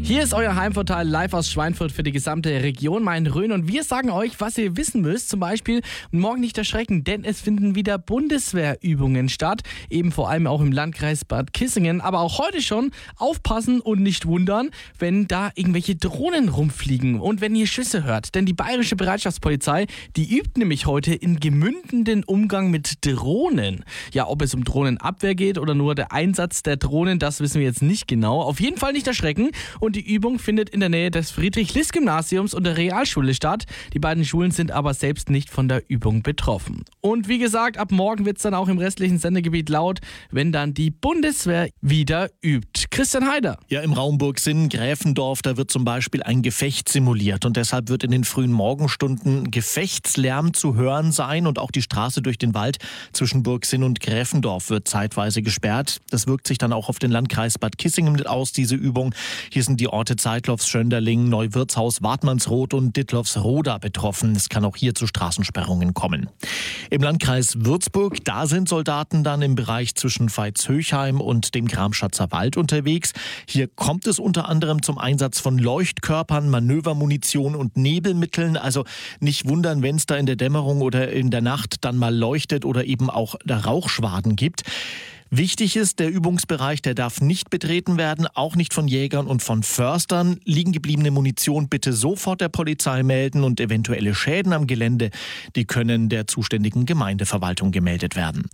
Hier ist euer Heimvorteil live aus Schweinfurt für die gesamte Region Main-Rhön und wir sagen euch, was ihr wissen müsst. Zum Beispiel morgen nicht erschrecken, denn es finden wieder Bundeswehrübungen statt. Eben vor allem auch im Landkreis Bad Kissingen. Aber auch heute schon aufpassen und nicht wundern, wenn da irgendwelche Drohnen rumfliegen und wenn ihr Schüsse hört. Denn die Bayerische Bereitschaftspolizei, die übt nämlich heute in Gemünden den Umgang mit Drohnen. Ja, ob es um Drohnenabwehr geht oder nur der Einsatz der Drohnen, das wissen wir jetzt nicht genau. Auf jeden Fall nicht erschrecken. Und die Übung findet in der Nähe des Friedrich-List-Gymnasiums und der Realschule statt. Die beiden Schulen sind aber selbst nicht von der Übung betroffen. Und wie gesagt, ab morgen wird es dann auch im restlichen Sendegebiet laut, wenn dann die Bundeswehr wieder übt. Christian Heider. Ja, im Raum Burgsinn-Gräfendorf, da wird zum Beispiel ein Gefecht simuliert. Und deshalb wird in den frühen Morgenstunden Gefechtslärm zu hören sein. Und auch die Straße durch den Wald zwischen Burgsinn und Gräfendorf wird zeitweise gesperrt. Das wirkt sich dann auch auf den Landkreis Bad Kissingen mit aus, diese Übung. Hier sind die Orte Zeitlofs, Schönderling, Neuwirtshaus, Wartmannsroth und Dittlofsroda betroffen. Es kann auch hier zu Straßensperrungen kommen. Im Landkreis Würzburg, da sind Soldaten dann im Bereich zwischen Veitshöchheim und dem Gramschatzer Wald unterwegs. Hier kommt es unter anderem zum Einsatz von Leuchtkörpern, Manövermunition und Nebelmitteln. Also nicht wundern, wenn es da in der Dämmerung oder in der Nacht dann mal leuchtet oder eben auch Rauchschwaden gibt. Wichtig ist, der Übungsbereich, der darf nicht betreten werden, auch nicht von Jägern und von Förstern. Liegen gebliebene Munition bitte sofort der Polizei melden und eventuelle Schäden am Gelände, die können der zuständigen Gemeindeverwaltung gemeldet werden.